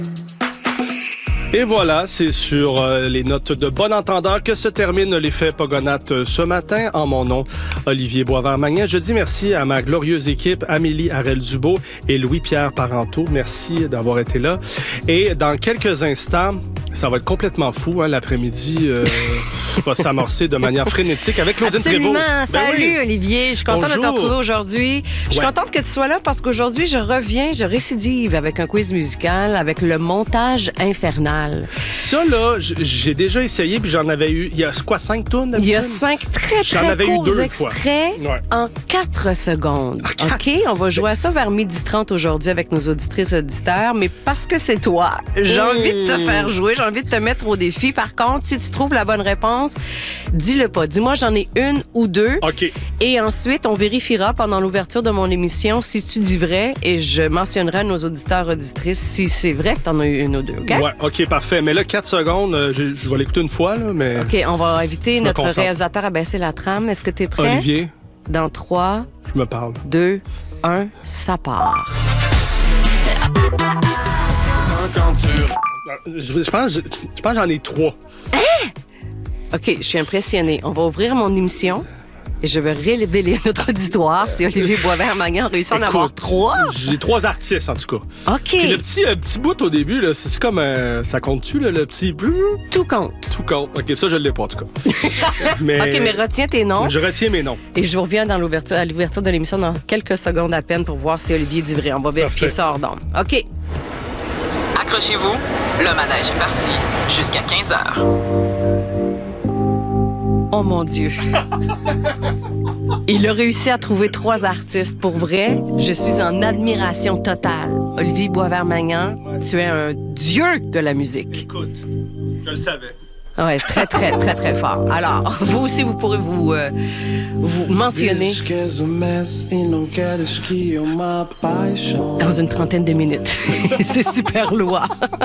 Et voilà, c'est sur les notes de bon entendeur que se termine l'effet Pogonate ce matin. En mon nom, Olivier Boisvert-Magnan. Je dis merci à ma glorieuse équipe, Amélie Harel-Dubo et Louis-Pierre Parenteau. Merci d'avoir été là. Et dans quelques instants, ça va être complètement fou, hein, l'après-midi va s'amorcer de manière frénétique avec Claudine Prévost. Absolument. Salut, oui. Olivier. Je suis contente de te retrouver aujourd'hui. Je suis contente que tu sois là parce qu'aujourd'hui, je récidive avec un quiz musical, avec le montage infernal. Ça, là, j'ai déjà essayé, puis j'en avais eu, il y a quoi, 5 tunes? Il y a 5 très courts extraits en 4 secondes. OK? On va jouer à ça vers 12h30 aujourd'hui avec nos auditrices et auditeurs, mais parce que c'est toi, j'ai envie de te faire jouer, j'ai envie de te mettre au défi. Par contre, si tu trouves la bonne réponse, dis-le pas. Dis-moi, j'en ai une ou deux. OK. Et ensuite, on vérifiera pendant l'ouverture de mon émission si tu dis vrai et je mentionnerai à nos auditeurs et auditrices si c'est vrai que t'en as eu une ou deux. OK? Ouais, OK, parfait. Mais là, 4 secondes, je vais l'écouter une fois, là, mais... OK, on va inviter notre réalisateur à baisser la trame. Est-ce que t'es prêt? Olivier. Dans 3, je me parle. 2, 1, ça part. Je pense que j'en ai 3. Hein? OK, je suis impressionnée. On va ouvrir mon émission et je vais révéler à notre auditoire si Olivier Boisvert-Magnan réussit à en avoir 3. J'ai 3 artistes, en tout cas. OK. Puis le petit bout au début, là, c'est comme... ça compte-tu, là, le petit... Tout compte. Tout compte. OK, ça, je l'ai pas, en tout cas. Mais, OK, mais retiens tes noms. Je retiens mes noms. Et je vous reviens à l'ouverture de l'émission dans quelques secondes à peine pour voir si Olivier dit vrai. On va vérifier ça hors d'onde. OK. Accrochez-vous, le manège est parti jusqu'à 15h. Oh mon Dieu. Il a réussi à trouver 3 artistes. Pour vrai, je suis en admiration totale. Olivier Boisvert-Magnan, tu es un dieu de la musique. Écoute, je le savais. Ouais, très, très, très, très fort. Alors, vous aussi, vous pourrez vous mentionner dans une trentaine de minutes. C'est super lourd.